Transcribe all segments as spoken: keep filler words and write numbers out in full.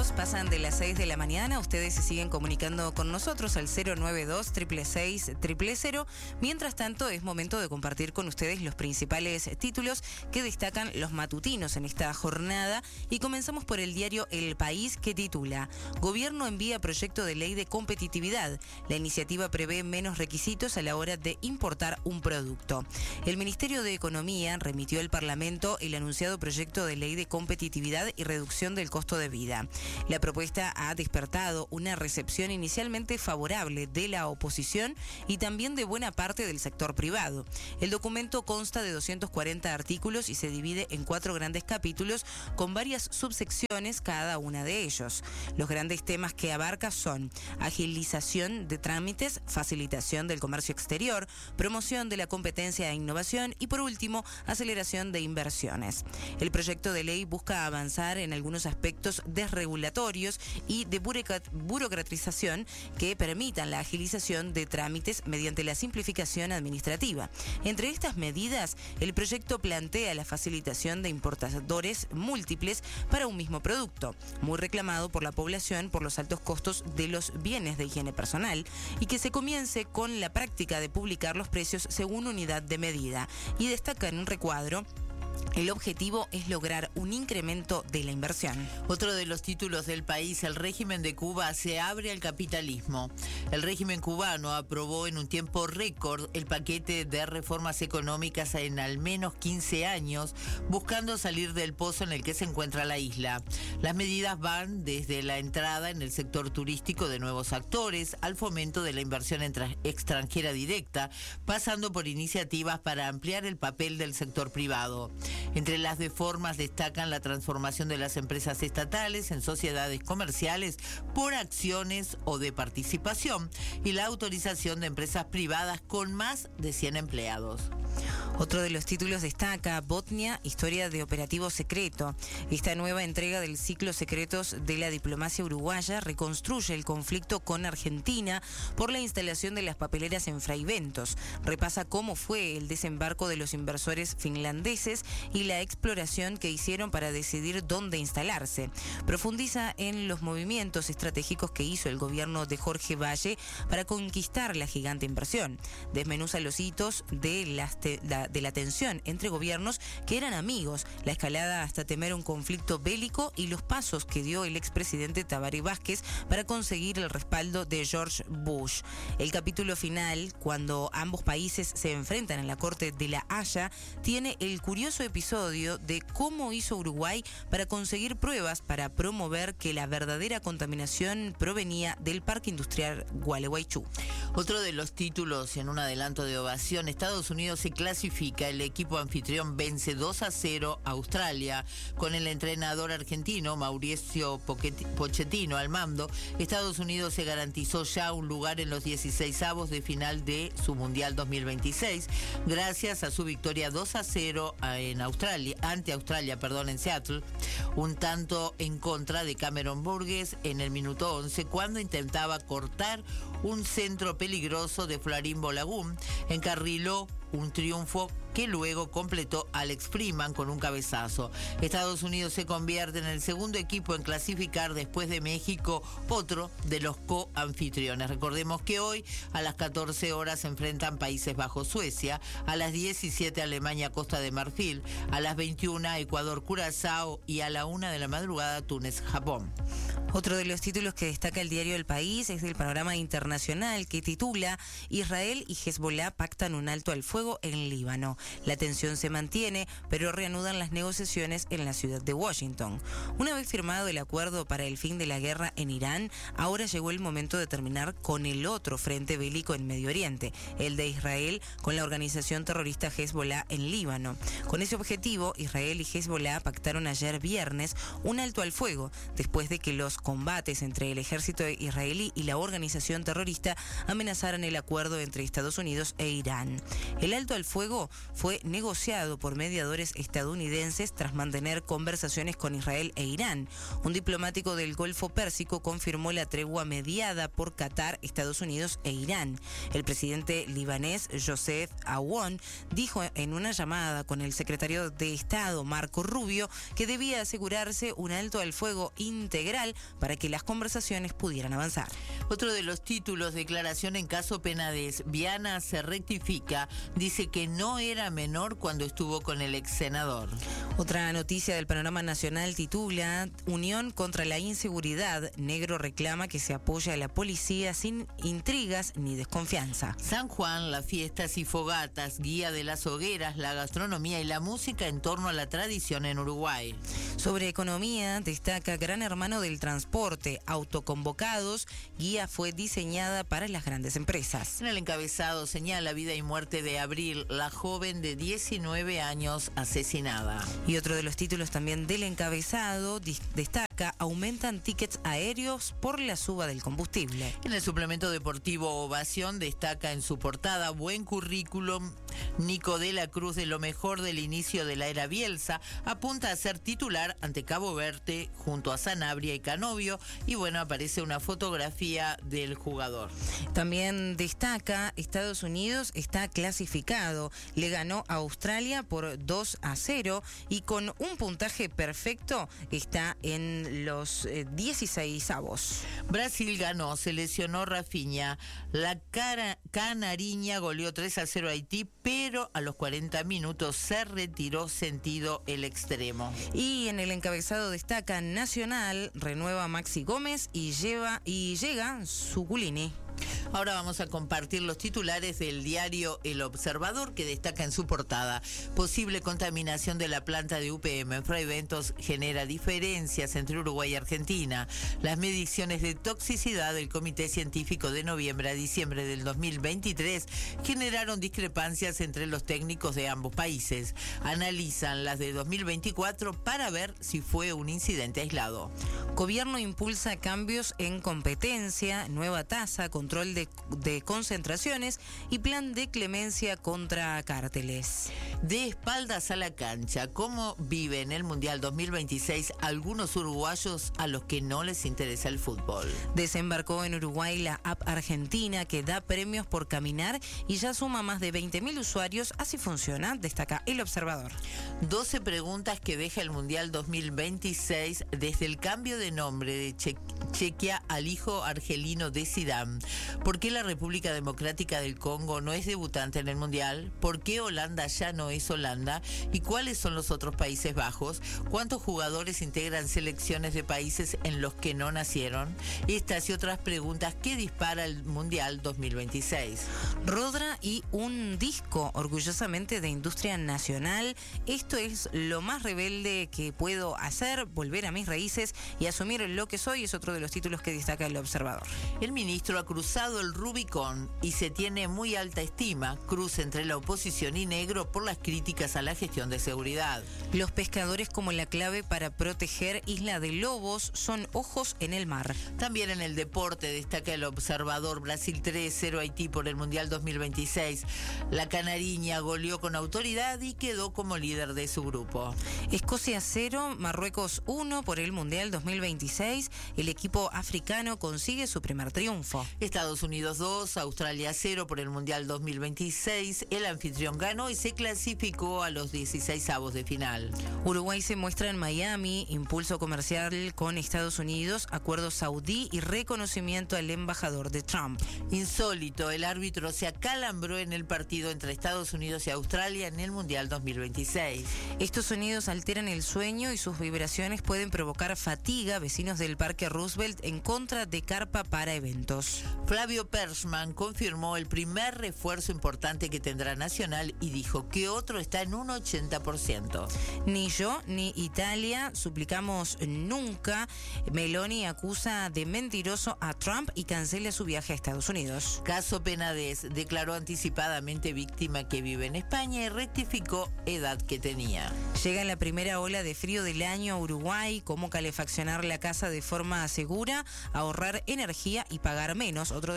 minutos pasan de las seis de la mañana. Ustedes se siguen comunicando con nosotros al cero nueve dos, seis seis seis, cero cero cero. Mientras tanto, es momento de compartir con ustedes los principales títulos que destacan los matutinos en esta jornada. Y comenzamos por el diario El País, que titula: Gobierno envía proyecto de ley de competitividad. La iniciativa prevé menos requisitos a la hora de importar un producto. El Ministerio de Economía remitió al Parlamento el anunciado proyecto de ley de competitividad y reducción del costo de vida. La propuesta ha despertado una recepción inicialmente favorable de la oposición y también de buena parte del sector privado. El documento consta de doscientos cuarenta artículos y se divide en cuatro grandes capítulos con varias subsecciones cada una de ellos. Los grandes temas que abarca son agilización de trámites, facilitación del comercio exterior, promoción de la competencia e innovación y, por último, aceleración de inversiones. El proyecto de ley busca avanzar en algunos aspectos desregulatorios y de burocratización que permitan la agilización de trámites mediante la simplificación administrativa. Entre estas medidas, el proyecto plantea la facilitación de importadores múltiples para un mismo producto, muy reclamado por la población por los altos costos de los bienes de higiene personal, y que se comience con la práctica de publicar los precios según unidad de medida. Y destaca en un recuadro: el objetivo es lograr un incremento de la inversión. Otro de los títulos del País: el régimen de Cuba se abre al capitalismo. El régimen cubano aprobó en un tiempo récord el paquete de reformas económicas en al menos quince años, buscando salir del pozo en el que se encuentra la isla. Las medidas van desde la entrada en el sector turístico de nuevos actores al fomento de la inversión extranjera directa, pasando por iniciativas para ampliar el papel del sector privado. Entre las reformas destacan la transformación de las empresas estatales en sociedades comerciales por acciones o de participación y la autorización de empresas privadas con más de cien empleados. Otro de los títulos destaca: Botnia, historia de operativo secreto. Esta nueva entrega del ciclo Secretos de la diplomacia uruguaya reconstruye el conflicto con Argentina por la instalación de las papeleras en Fraiventos. Repasa cómo fue el desembarco de los inversores finlandeses y la exploración que hicieron para decidir dónde instalarse. Profundiza en los movimientos estratégicos que hizo el gobierno de Jorge Valle para conquistar la gigante inversión. Desmenuza los hitos de las te- la de la tensión entre gobiernos que eran amigos, la escalada hasta temer un conflicto bélico y los pasos que dio el expresidente Tabaré Vázquez para conseguir el respaldo de George Bush. El capítulo final, cuando ambos países se enfrentan en la Corte de La Haya, tiene el curioso episodio de cómo hizo Uruguay para conseguir pruebas para promover que la verdadera contaminación provenía del Parque Industrial Gualeguaychú. Otro de los títulos en un adelanto de ovación: Estados Unidos se clasifica, el equipo anfitrión vence dos a cero a Australia. Con el entrenador argentino Mauricio Pochettino al mando, Estados Unidos se garantizó ya un lugar en los dieciseisavos de final de su Mundial dos mil veintiséis, gracias a su victoria dos a cero en Australia, ante Australia, perdón, en Seattle. Un tanto en contra de Cameron Burgess en el minuto once, cuando intentaba cortar un centro peligroso de Florín Bolagun. Encarriló un triunfo que luego completó Alex Freeman con un cabezazo. Estados Unidos se convierte en el segundo equipo en clasificar después de México, otro de los co-anfitriones. Recordemos que hoy a las catorce horas se enfrentan Países Bajos-Suecia, a las diecisiete Alemania-Costa de Marfil, a las veintiuna Ecuador-Curazao y a la una de la madrugada Túnez-Japón. Otro de los títulos que destaca el diario El País es del panorama internacional, que titula: Israel y Hezbollah pactan un alto al fuego en Líbano. La tensión se mantiene, pero reanudan las negociaciones en la ciudad de Washington. Una vez firmado el acuerdo para el fin de la guerra en Irán, ahora llegó el momento de terminar con el otro frente bélico en Medio Oriente, el de Israel con la organización terrorista Hezbollah en Líbano. Con ese objetivo, Israel y Hezbollah pactaron ayer viernes un alto al fuego, después de que los combates entre el ejército israelí y la organización terrorista amenazaran el acuerdo entre Estados Unidos e Irán. El alto al fuego fue negociado por mediadores estadounidenses tras mantener conversaciones con Israel e Irán. Un diplomático del Golfo Pérsico confirmó la tregua mediada por Qatar, Estados Unidos e Irán. El presidente libanés Joseph Aoun dijo en una llamada con el secretario de Estado Marco Rubio que debía asegurarse un alto al fuego integral inicial para que las conversaciones pudieran avanzar. Otro de los títulos, declaración en caso Penades. Viana se rectifica, dice que no era menor cuando estuvo con el ex senador. Otra noticia del panorama nacional titula Unión contra la inseguridad. Negro reclama que se apoya a la policía sin intrigas ni desconfianza. San Juan, las fiestas y fogatas, guía de las hogueras, la gastronomía y la música en torno a la tradición en Uruguay. Sobre economía, destaca Gran Hermano del Transporte, autoconvocados, guía fue diseñada para las grandes empresas. En el encabezado señala vida y muerte de Abril, la joven de diecinueve años asesinada. Y otro de los títulos también del encabezado destaca aumentan tickets aéreos por la suba del combustible. En el suplemento deportivo Ovación destaca en su portada buen currículum. Nico de la Cruz, de lo mejor del inicio de la era Bielsa, apunta a ser titular ante Cabo Verde junto a Sanabria y Canovio, y bueno, aparece una fotografía del jugador. También destaca Estados Unidos está clasificado, le ganó a Australia por dos a cero y con un puntaje perfecto está en los eh, dieciseisavos. Brasil ganó, se lesionó Rafinha, la cara, canariña goleó tres a cero a Haití, pero a los cuarenta minutos se retiró sentido el extremo. Y en el encabezado destaca Nacional, renueva Maxi Gómez y, lleva, y llega Zuculini. Ahora vamos a compartir los titulares del diario El Observador, que destaca en su portada: posible contaminación de la planta de U P M en Fray Bentos genera diferencias entre Uruguay y Argentina. Las mediciones de toxicidad del Comité Científico de noviembre a diciembre del dos mil veintitrés generaron discrepancias entre los técnicos de ambos países. Analizan las de dos mil veinticuatro para ver si fue un incidente aislado. Gobierno impulsa cambios en competencia, nueva tasa, control de, de concentraciones y plan de clemencia contra cárteles. De espaldas a la cancha, ¿cómo viven el Mundial dos mil veintiséis algunos uruguayos a los que no les interesa el fútbol? Desembarcó en Uruguay la app argentina que da premios por caminar y ya suma más de veinte mil usuarios. Así funciona, destaca El Observador. doce preguntas que deja el Mundial dos mil veintiséis desde el cambio de nombre de che- Chequia al hijo argelino de Zidane. ¿Por qué la República Democrática del Congo no es debutante en el Mundial? ¿Por qué Holanda ya no es Holanda? ¿Y cuáles son los otros Países Bajos? ¿Cuántos jugadores integran selecciones de países en los que no nacieron? Estas y otras preguntas que dispara el Mundial dos mil veintiséis. Rodra y un disco orgullosamente de industria nacional. Esto es lo más rebelde que puedo hacer, volver a mis raíces y asumir lo que soy, es otro de los títulos que destaca El Observador. El ministro ha cruzado el Rubicón y se tiene muy alta estima, cruce entre la oposición y Negro por las críticas a la gestión de seguridad. Los pescadores como la clave para proteger Isla de Lobos son ojos en el mar. También en el deporte destaca El Observador, Brasil tres cero Haití por el Mundial dos mil veintiséis. La canariña goleó con autoridad y quedó como líder de su grupo. Escocia cero, Marruecos uno por el Mundial dos mil veintiséis. El equipo africano consigue su primer triunfo. Estados Unidos dos, Australia cero por el Mundial dos mil veintiséis. El anfitrión ganó y se clasificó a los dieciseisavos de final. Uruguay se muestra en Miami, impulso comercial con Estados Unidos, acuerdo saudí y reconocimiento al embajador de Trump. Insólito, el árbitro se acalambró en el partido entre Estados Unidos y Australia en el Mundial dos mil veintiséis. Estos sonidos alteran el sueño y sus vibraciones pueden provocar fatiga. Vecinos del Parque Roosevelt en contra de carpa para eventos. Flavio Persman confirmó el primer refuerzo importante que tendrá Nacional y dijo que otro está en un ochenta por ciento. Ni yo ni Italia suplicamos nunca. Meloni acusa de mentiroso a Trump y cancela su viaje a Estados Unidos. Caso Penades, declaró anticipadamente víctima que vive en España y rectificó edad que tenía. Llega la primera ola de frío del año a Uruguay. Cómo calefaccionar la casa de forma segura, ahorrar energía y pagar menos. Otro de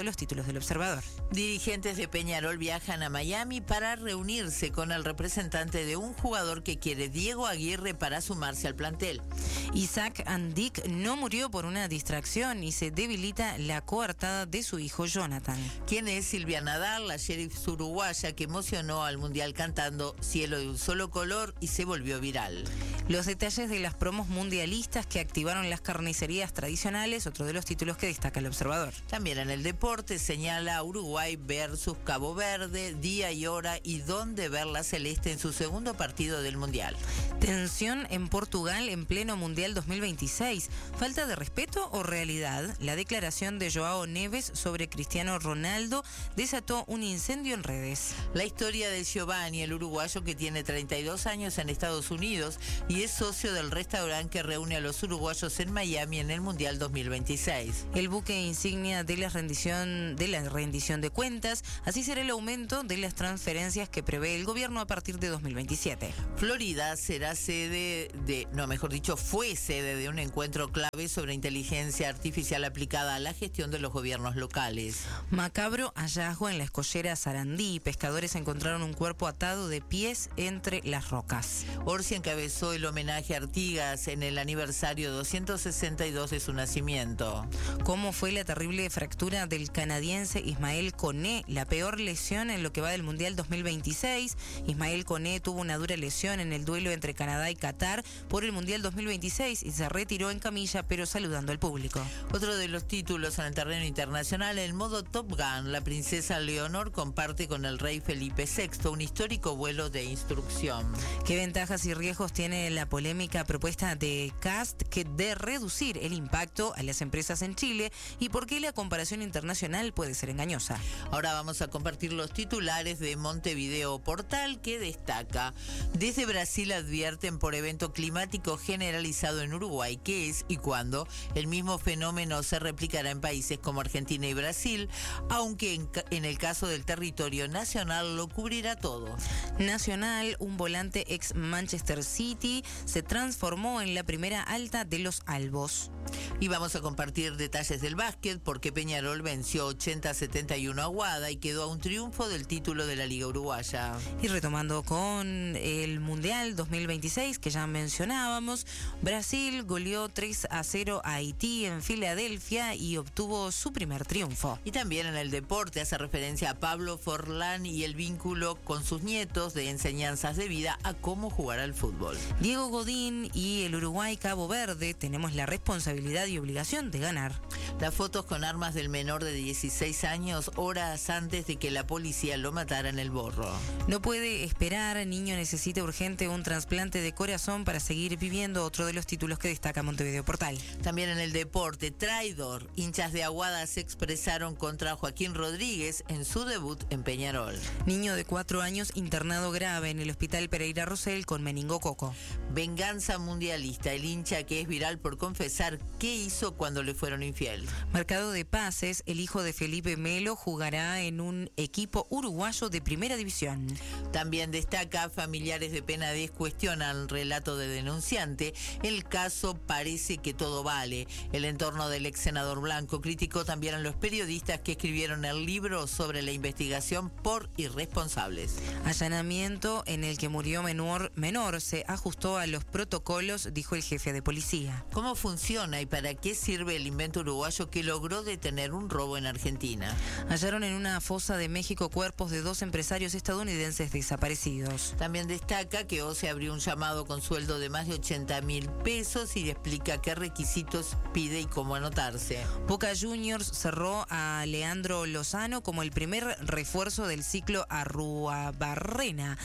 los títulos del Observador. Dirigentes de Peñarol viajan a Miami para reunirse con el representante de un jugador que quiere, Diego Aguirre, para sumarse al plantel. Isaac Andic no murió por una distracción y se debilita la coartada de su hijo Jonathan. ¿Quién es Silvia Nadal, la sheriff uruguaya que emocionó al mundial cantando Cielo de un solo color y se volvió viral? Los detalles de las promos mundialistas que activaron las carnicerías tradicionales, otro de los títulos que destaca el Observador. También en el deporte señala Uruguay versus Cabo Verde, día y hora y dónde ver la celeste en su segundo partido del mundial. Tensión en Portugal en pleno Mundial dos mil veintiséis. ¿Falta de respeto o realidad? La declaración de Joao Neves sobre Cristiano Ronaldo desató un incendio en redes. La historia de Giovanni, el uruguayo que tiene treinta y dos años en Estados Unidos y es socio del restaurante que reúne a los uruguayos en Miami en el Mundial dos mil veintiséis. El buque insignia de la rendición de la rendición de cuentas, así será el aumento de las transferencias que prevé el gobierno a partir de dos mil veintisiete. Florida será sede de, no, mejor dicho, fue sede de un encuentro clave sobre inteligencia artificial aplicada a la gestión de los gobiernos locales. Macabro hallazgo en la escollera Sarandí. Pescadores encontraron un cuerpo atado de pies entre las rocas. Orsi encabezó el homenaje a Artigas en el aniversario doscientos sesenta y dos de su nacimiento. ¿Cómo fue la terrible fractura del canadiense Ismael Koné? La peor lesión en lo que va del Mundial dos mil veintiséis. Ismael Koné tuvo una dura lesión en el duelo entre Canadá y Qatar por el Mundial dos mil veintiséis y se retiró en camilla, pero saludando al público. Otro de los títulos en el terreno internacional, el modo Top Gun. La princesa Leonor comparte con el rey Felipe sexto un histórico vuelo de instrucción. ¿Qué ventajas y riesgos tiene la polémica propuesta de Cast que de reducir el impacto a las empresas en Chile y por qué la comparación internacional puede ser engañosa? Ahora vamos a compartir los titulares de Montevideo Portal, que destaca: desde Brasil advierten por evento climático generalizado en Uruguay. ¿Qué es y cuándo? El mismo fenómeno se replicará en países como Argentina y Brasil, aunque en, en el caso del territorio nacional lo cubrirá todo. Nacional, un volante ex Manchester City, se transformó en la primera alta de los albos. Y vamos a compartir detalles del básquet, porque Peñarol venció ochenta a setenta y uno a Aguada y quedó a un triunfo del título de la Liga Uruguaya. Y retomando con el Mundial dos mil veintiséis que ya mencionábamos, Brasil goleó tres a cero a Haití en Filadelfia y obtuvo su primer triunfo. Y también en el deporte hace referencia a Pablo Forlán y el vínculo con sus nietos de enseñanzas de vida a cómo jugar al fútbol. Diego Godín y el Uruguay Cabo Verde tenemos la responsabilidad y obligación de ganar. Las fotos con armas del menor de dieciséis años horas antes de que la policía lo matara en el Borro. No puede esperar, niño necesita urgente un trasplante de corazón para seguir viviendo, otro de los títulos que destaca Montevideo Portal. También en el deporte, traidor, hinchas de Aguada se expresaron contra Joaquín Rodríguez en su debut en Peñarol. Niño de cuatro años internado grave en el hospital Pereira Rosell con meningococo. Venganza mundialista, el hincha que es viral por confesar qué hizo cuando le fueron infiel. Mercado de pases, el hijo de Felipe Melo jugará en un equipo uruguayo de primera división. También destaca, familiares de Penades cuestionan el relato de denunciante. El caso parece que todo vale. El entorno del ex senador Blanco criticó también a los periodistas que escribieron el libro sobre la investigación por irresponsables. Allanamiento en el que murió menor, menor se ajustó a los protocolos, dijo el jefe de policía. ¿Cómo funciona y para qué sirve el invento uruguayo que logró detener un robo en Argentina? Hallaron en una fosa de México cuerpos de dos empresarios estadounidenses desaparecidos. También destaca que O C E abrió un llamado con sueldo de más de ochenta mil pesos y explica qué requisitos pide y cómo anotarse. Boca Juniors cerró a Leandro Lozano como el primer refuerzo del ciclo Arruabarrena.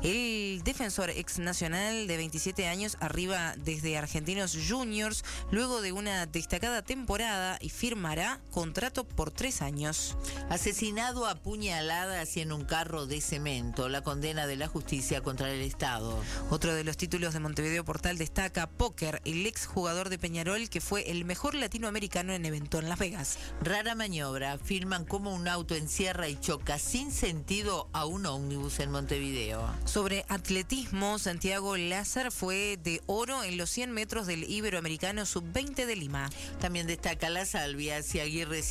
El defensor ex nacional de veintisiete años arriba desde Argentinos Juniors luego de una destacada temporada y firmará contrato por tres años. Asesinado a puñaladas y en un carro de cemento, la condena de la justicia contra el Estado. Otro de los títulos de Montevideo Portal destaca Póker, el ex jugador de Peñarol que fue el mejor latinoamericano en evento en Las Vegas. Rara maniobra, filman cómo un auto encierra y choca sin sentido a un ómnibus en Montevideo. Sobre atletismo, Santiago Lázaro fue de oro en los cien metros del Iberoamericano sub veinte de Lima. También destaca la salvia, si Aguirre sigue siendo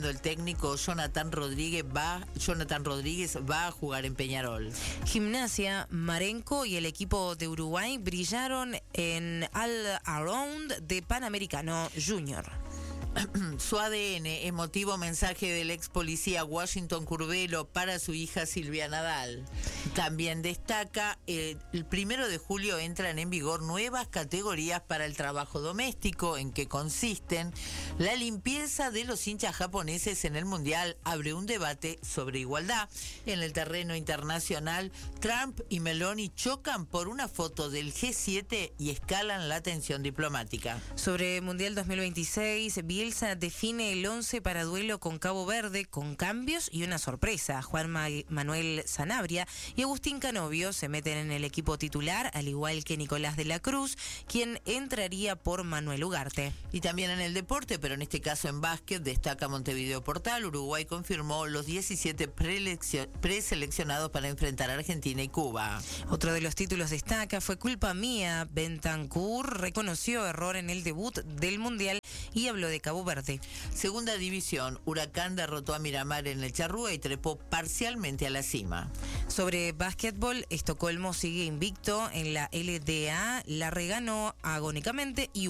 cuando el técnico Jonathan Rodríguez va, Jonathan Rodríguez va a jugar en Peñarol. Gimnasia, Marenco y el equipo de Uruguay brillaron en All Around de Panamericano Junior. Su A D N, emotivo mensaje del ex policía Washington Curbelo para su hija Silvia Nadal. También destaca, eh, el primero de julio entran en vigor nuevas categorías para el trabajo doméstico, en que consisten la limpieza de los hinchas japoneses en el Mundial, abre un debate sobre igualdad. En el terreno internacional, Trump y Meloni chocan por una foto del G siete y escalan la tensión diplomática. Sobre Mundial dos mil veintiséis, Bielsa define el once para duelo con Cabo Verde, con cambios y una sorpresa. Juan Ma- Manuel Sanabria y Agustín Canovio se meten en el equipo titular, al igual que Nicolás de la Cruz, quien entraría por Manuel Ugarte. Y también en el deporte, pero en este caso en básquet, destaca Montevideo Portal. Uruguay confirmó los diecisiete preleccio- preseleccionados para enfrentar a Argentina y Cuba. Otro de los títulos destaca fue culpa mía. Bentancur reconoció error en el debut del Mundial y habló de Cabo Verde. Segunda división, Huracán derrotó a Miramar en el Charrúa y trepó parcialmente a la cima. Sobre básquetbol, Estocolmo sigue invicto en la L D A, la reganó agónicamente y